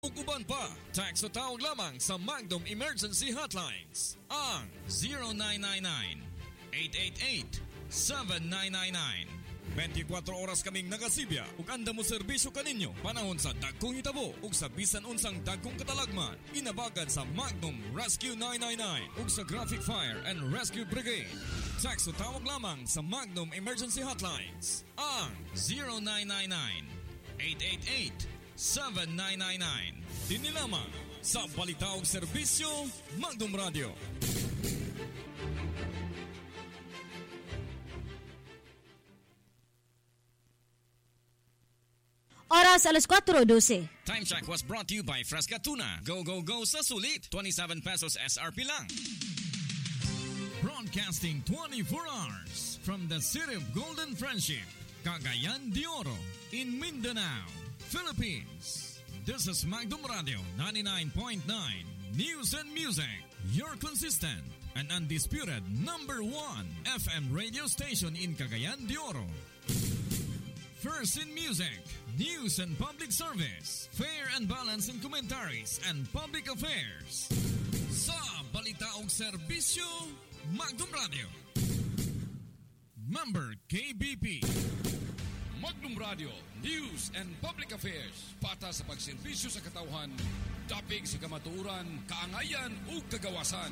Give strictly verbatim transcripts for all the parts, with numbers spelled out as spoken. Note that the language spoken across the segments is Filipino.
Uban pa, text o tawag lamang sa Magnum Emergency Hotlines. Ang zero nine nine nine, eight eight eight, seven nine nine nine. twenty-four oras kaming nagasibya ug anda mo serbisyo kaninyo panahon sa dagkong hitabo ug sa bisan unsang dagkong katalagman. Inabagan sa Magnum Rescue nine nine nine ug sa Graphic Fire and Rescue Brigade. Text o tawag lamang sa Magnum Emergency Hotlines. Ang zero nine nine nine, eight eight eight, seven nine nine nine. Dini lamang sa Balita ug Serbisyo Magnum Radio. Oras alas kuwatro dose. Time check was brought to you by Fresca Tuna. Go, go, go sa sulit. twenty-seven pesos S R P lang. Broadcasting twenty-four hours from the city of Golden Friendship, Cagayan de Oro, in Mindanao, Philippines. This is Magnum Radio ninety-nine point nine. News and music. Your consistent and undisputed number one F M radio station in Cagayan de Oro. First in music, news and public service, fair and balanced in commentaries and public affairs. Sa Balita ug Serbisyo, Magnum Radio. Member K B P. Magnum Radio, news and public affairs. Pata sa pagserbisyo sa katawhan, dapig sa kamatuoran, kaangayan ug kagawasan.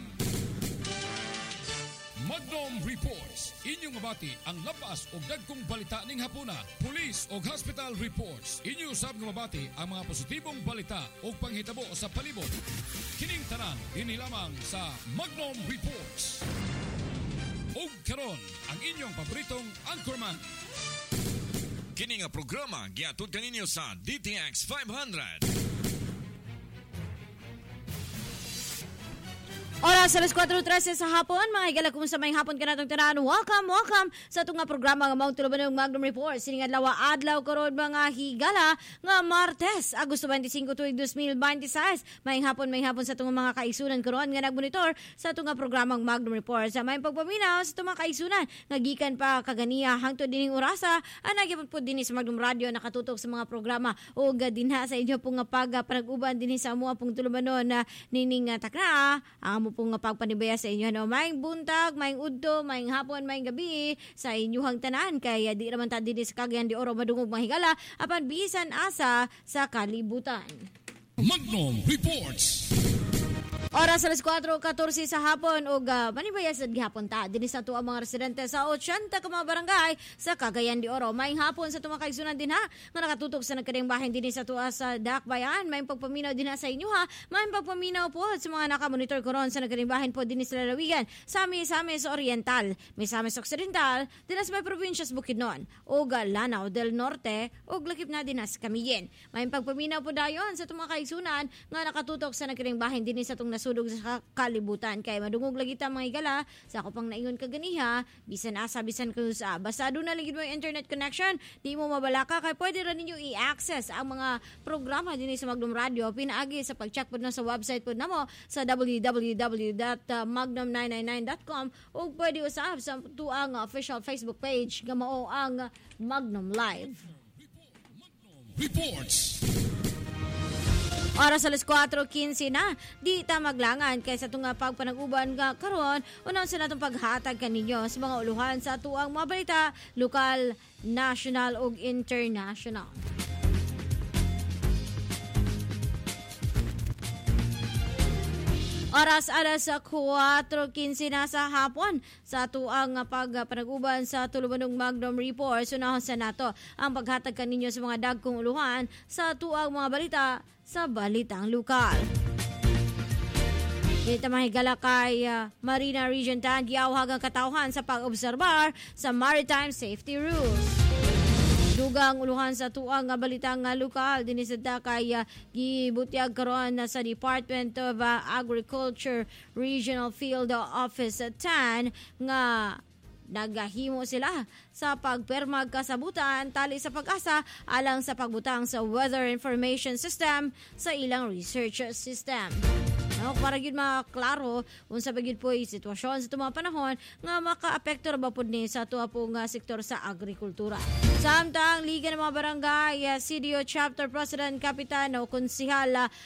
Magnum Reports. Inyong mabati ang labas o dagkong balita ning hapuna. Police o hospital reports. Inyo sab nga mabati ang mga positibong balita o panghitabo sa palibot. Kining tanan dinhi lamang sa Magnum Reports. Og karon ang inyong paboritong anchorman. Kini nga programa giatud kaninyo sa D T X five hundred. Oras alas kuwatro trese sa hapon, mga higala kung sa may hapon ka natong tanan. Welcome, welcome sa itong nga programa nga maong tuluban ng Magnum Report. Sining adlaw adlaw karon mga higala nga Martes, Agosto twenty-five tuig two thousand twenty-six. May hapon may hapon sa itong mga kaisunan karon nga nagmonitor sa itong nga programang Magnum Report. Sa may pagpaminaw sa itong mga kaisunan nga gikan pa kaganiya hangtod dining orasa, ana gyapon po dinhi sa Magnum Radio nakatutok sa mga programa o dinha sa inyo pong nga pag-uban dinhi sa amo pong tulubanon na nining takna ang po nga pagpanibaya sa inyo no maayong buntag, maayong udto, maayong hapon, maayong gabi sa inyong tanan kaya di raman ta dinhi sa Cagayan de Oro madungog mga higala apan bisan asa sa kalibutan. Magnum Reports. Oras alas kuwatro katorse sa hapon o uh, manibaya sa gihapon ta dinhi sa tuwa mga residente sa eighty ka mga barangay sa Cagayan de Oro. May hapon sa tuwa kaigsunan din ha nga nakatutok sa nagkading bahin dinhi sa tuwa sa Dakbayan. May pagpaminaw din ha sa inyo ha. May pagpaminaw po sa mga nakamonitor koron sa nagkading bahin po dinhi sa lalawigan. Sami sami sa Oriental, may sami sa Occidental, dinhi sa may probinsya sa Bukidnon, o Lanao del Norte, o lakip na dinhi sa Camiyen. May pagpaminaw po dayon sa tuwa kaigsunan nga nakatutok sa nagkading bahin dinhi sa tung sudog sa kalibutan kay madungog lagi ta mga igala sa ako pang naingon kaganiha bisan asa bisan kuno sa basta do na ligid mo internet connection di mo mabalaka kay pwede ra ninyo i-access ang mga programa dinhi sa Magnum Radio pinaagi sa pag-check pod na sa website pod namo sa w w w dot magnum nine nine nine dot com o pwede usab sa tuang official Facebook page nga mao ang Magnum Live. Reports. Oras alas kuwatro kinse na, di ta maglangan kaysa itong pagpanag-uban nga karon unaw sa natong paghatag kaninyo sa mga uluhan sa tuang mga balita, lokal, national ug international. Oras alas kuwatro kinse na sa hapon sa tuang pagpanag-uban sa tulubanong Magnum Report. Sunahon sa nato ang paghatag kaninyo sa mga dagkong uluhan sa tuang mga balita sa balitang lokal. Dito mahigala kay uh, Marina Region ten giyawhag ang katawhan sa pag-obserbar sa maritime safety rules. Dugang uluhan sa tuang nga balitang nga lokal dinhi sa kay uh, gibutyag karon na sa Department of uh, Agriculture Regional Field Office ten nga nagahimo sila sa pagpermag kasabutan tali sa pag-asa alang sa pagbutang sa Weather Information System sa ilang research system. No, para gyud maklaro unsa ba gyud po yung sitwasyon sa tumang panahon nga makaapekto ra ba pud ni sa tuwa po nga sektor sa agrikultura. Samtang Liga ng mga Barangay, C D O Chapter President Kapitano Konsihal